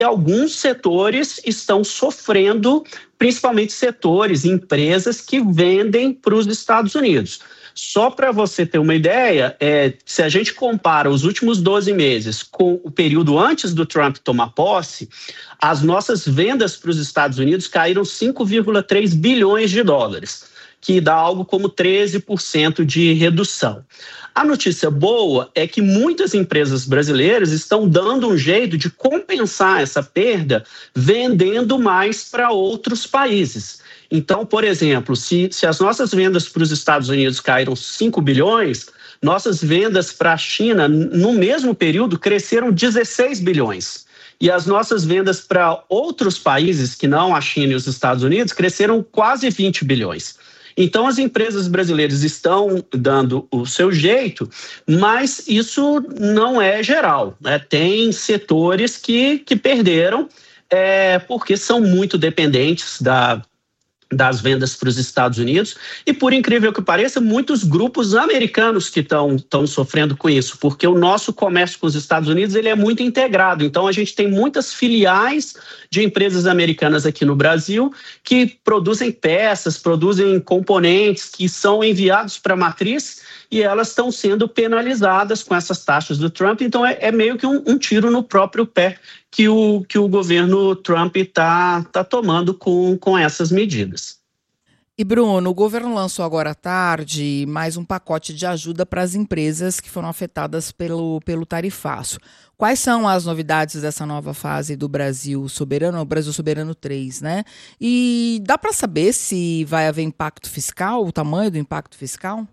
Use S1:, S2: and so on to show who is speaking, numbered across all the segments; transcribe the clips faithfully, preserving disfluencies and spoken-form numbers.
S1: e alguns setores estão sofrendo, principalmente setores, empresas que vendem para os Estados Unidos. Só para você ter uma ideia, é, se a gente compara os últimos doze meses com o período antes do Trump tomar posse, as nossas vendas para os Estados Unidos caíram cinco vírgula três bilhões de dólares, que dá algo como treze por cento de redução. A notícia boa é que muitas empresas brasileiras estão dando um jeito de compensar essa perda vendendo mais para outros países. Então, por exemplo, se, se as nossas vendas para os Estados Unidos caíram cinco bilhões, nossas vendas para a China, no mesmo período, cresceram dezesseis bilhões. E as nossas vendas para outros países, que não a China e os Estados Unidos, cresceram quase vinte bilhões. Então, as empresas brasileiras estão dando o seu jeito, mas isso não é geral, né? Tem setores que, que perderam é, porque são muito dependentes da das vendas para os Estados Unidos e, por incrível que pareça, muitos grupos americanos que estão estão sofrendo com isso, porque o nosso comércio com os Estados Unidos ele é muito integrado. Então, a gente tem muitas filiais de empresas americanas aqui no Brasil que produzem peças, produzem componentes que são enviados para a matriz e elas estão sendo penalizadas com essas taxas do Trump. Então, é, é meio que um, um tiro no próprio pé que o, que o governo Trump está tá tomando com, com essas medidas.
S2: E, Bruno, o governo lançou agora à tarde mais um pacote de ajuda para as empresas que foram afetadas pelo, pelo tarifaço. Quais são as novidades dessa nova fase do Brasil Soberano, o Brasil Soberano três, né? E dá para saber se vai haver impacto fiscal, o tamanho do impacto fiscal?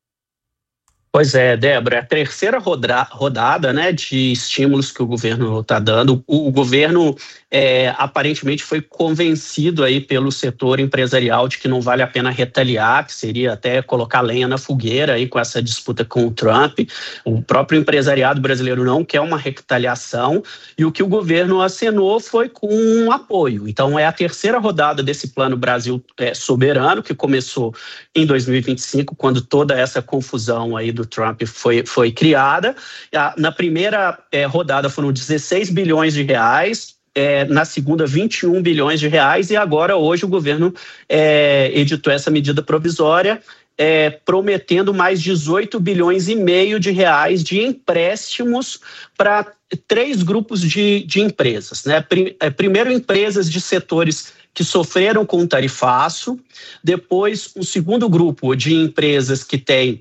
S1: Pois é, Débora, é a terceira roda, rodada né, de estímulos que o governo está dando. O, o governo é, aparentemente foi convencido aí pelo setor empresarial de que não vale a pena retaliar, que seria até colocar lenha na fogueira aí com essa disputa com o Trump. O próprio empresariado brasileiro não quer uma retaliação e o que o governo acenou foi com um apoio. Então é a terceira rodada desse Plano Brasil é, Soberano, que começou em dois mil e vinte e cinco, quando toda essa confusão aí do Trump foi, foi criada. Na primeira é, rodada foram dezesseis bilhões de reais, é, na segunda vinte e um bilhões de reais e agora hoje o governo é, editou essa medida provisória é, prometendo mais dezoito bilhões e meio de reais de empréstimos para três grupos de, de empresas, né? Primeiro, empresas de setores que sofreram com o tarifaço, depois um segundo grupo de empresas que têm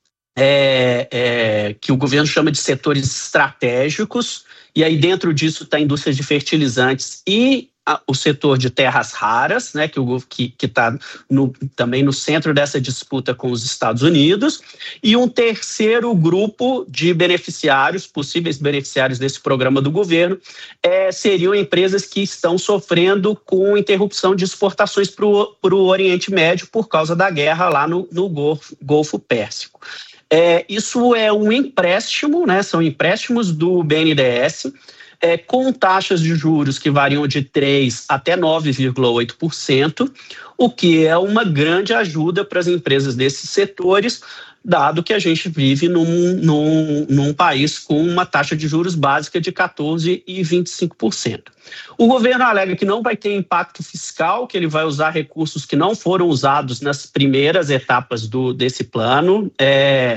S1: É, é, que o governo chama de setores estratégicos, e aí dentro disso está a indústria de fertilizantes e a, o setor de terras raras, né, que está também no centro dessa disputa com os Estados Unidos, e um terceiro grupo de beneficiários, possíveis beneficiários desse programa do governo, é, seriam empresas que estão sofrendo com interrupção de exportações para o Oriente Médio por causa da guerra lá no, no Golfo, Golfo Pérsico. É, isso é um empréstimo, né? São empréstimos do B N D E S, é, com taxas de juros que variam de três por cento até nove vírgula oito por cento, o que é uma grande ajuda para as empresas desses setores, dado que a gente vive num, num, num país com uma taxa de juros básica de quatorze por cento e vinte e cinco por cento. O governo alega que não vai ter impacto fiscal, que ele vai usar recursos que não foram usados nas primeiras etapas do, desse plano, é,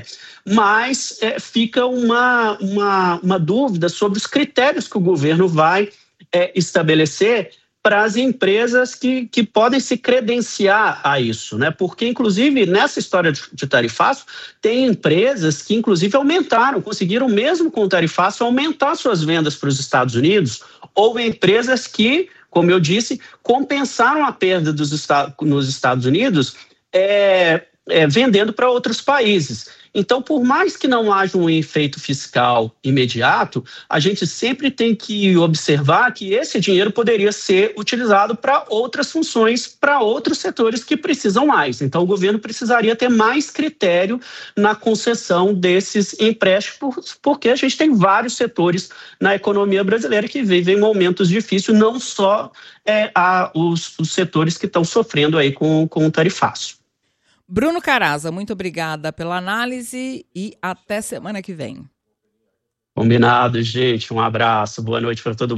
S1: mas é, fica uma, uma, uma dúvida sobre os critérios que o governo vai é, estabelecer para as empresas que, que podem se credenciar a isso, né? Porque, inclusive, nessa história de, de tarifaço, tem empresas que, inclusive, aumentaram, conseguiram, mesmo com o tarifaço, aumentar suas vendas para os Estados Unidos, ou empresas que, como eu disse, compensaram a perda dos esta- nos Estados Unidos é, é, vendendo para outros países. Então, por mais que não haja um efeito fiscal imediato, a gente sempre tem que observar que esse dinheiro poderia ser utilizado para outras funções, para outros setores que precisam mais. Então, o governo precisaria ter mais critério na concessão desses empréstimos, porque a gente tem vários setores na economia brasileira que vivem momentos difíceis, não só é, a, os, os setores que estão sofrendo aí com, com o tarifaço.
S2: Bruno Caraza, muito obrigada pela análise e até semana que vem.
S1: Combinado, gente. Um abraço. Boa noite para todo mundo.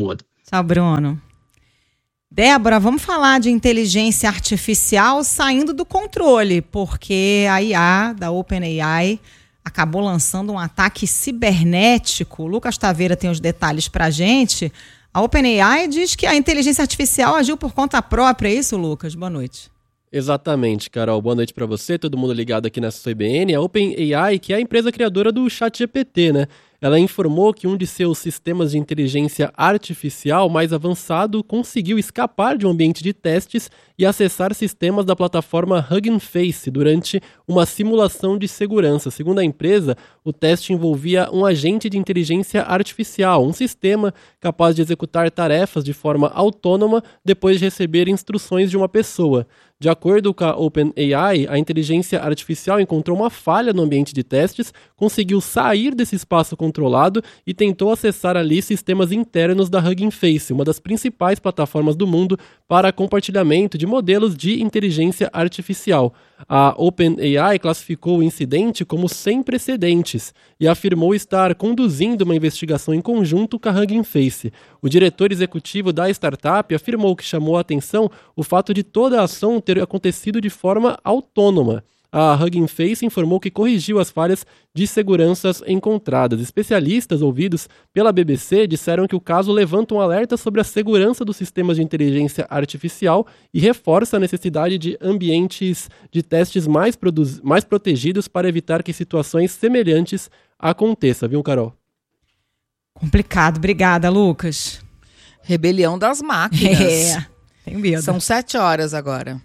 S3: Tchau, Bruno. Débora, vamos falar de inteligência artificial saindo do controle, porque a I A da OpenAI acabou lançando um ataque cibernético. O Lucas Taveira tem os detalhes para a gente. A OpenAI diz que a inteligência artificial agiu por conta própria. É isso, Lucas? Boa noite.
S4: Exatamente, Carol. Boa noite para você, todo mundo ligado aqui nessa C B N. A OpenAI, que é a empresa criadora do ChatGPT, né? Ela informou que um de seus sistemas de inteligência artificial mais avançado conseguiu escapar de um ambiente de testes e acessar sistemas da plataforma Hugging Face durante uma simulação de segurança. Segundo a empresa, o teste envolvia um agente de inteligência artificial, um sistema capaz de executar tarefas de forma autônoma depois de receber instruções de uma pessoa. De acordo com a OpenAI, a inteligência artificial encontrou uma falha no ambiente de testes, conseguiu sair desse espaço controlado e tentou acessar ali sistemas internos da Hugging Face, uma das principais plataformas do mundo para compartilhamento de modelos de inteligência artificial. A OpenAI classificou o incidente como sem precedentes e afirmou estar conduzindo uma investigação em conjunto com a Hugging Face. O diretor executivo da startup afirmou que chamou a atenção o fato de toda a ação ter acontecido de forma autônoma. A Hugging Face informou que corrigiu as falhas de seguranças encontradas. Especialistas ouvidos pela B B C disseram que o caso levanta um alerta sobre a segurança dos sistemas de inteligência artificial e reforça a necessidade de ambientes de testes mais, produz- mais protegidos para evitar que situações semelhantes aconteçam, viu, Carol?
S3: Complicado. Obrigada, Lucas.
S2: Rebelião das máquinas.
S3: É, tenho medo.
S2: São sete horas agora.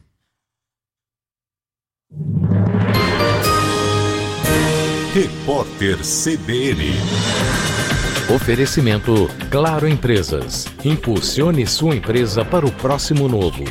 S5: Repórter C B N.
S6: Oferecimento Claro Empresas. Impulsione sua empresa para o próximo novo.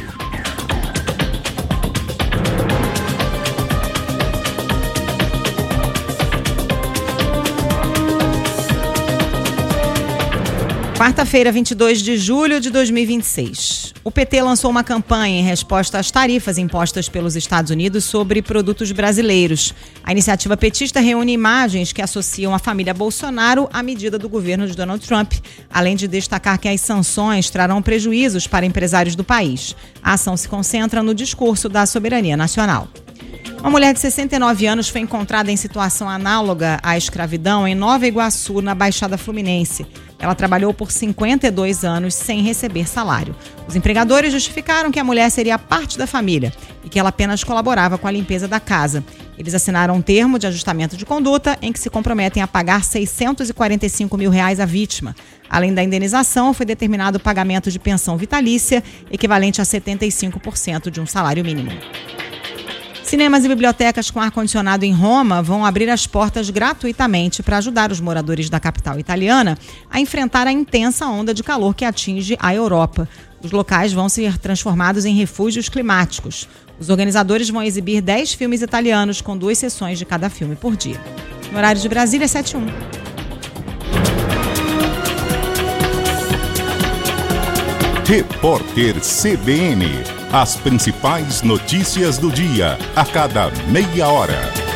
S3: Quarta-feira, vinte e dois de julho de dois mil e vinte e seis. O P T lançou uma campanha em resposta às tarifas impostas pelos Estados Unidos sobre produtos brasileiros. A iniciativa petista reúne imagens que associam a família Bolsonaro à medida do governo de Donald Trump, além de destacar que as sanções trarão prejuízos para empresários do país. A ação se concentra no discurso da soberania nacional. Uma mulher de sessenta e nove anos foi encontrada em situação análoga à escravidão em Nova Iguaçu, na Baixada Fluminense. Ela trabalhou por cinquenta e dois anos sem receber salário. Os empregadores justificaram que a mulher seria parte da família e que ela apenas colaborava com a limpeza da casa. Eles assinaram um termo de ajustamento de conduta em que se comprometem a pagar seiscentos e quarenta e cinco mil reais à vítima. Além da indenização, foi determinado o pagamento de pensão vitalícia, equivalente a setenta e cinco por cento de um salário mínimo. Cinemas e bibliotecas com ar-condicionado em Roma vão abrir as portas gratuitamente para ajudar os moradores da capital italiana a enfrentar a intensa onda de calor que atinge a Europa. Os locais vão ser transformados em refúgios climáticos. Os organizadores vão exibir dez filmes italianos com duas sessões de cada filme por dia. No horário de Brasília, sete e um.
S5: Repórter C B N. As principais notícias do dia, a cada meia hora.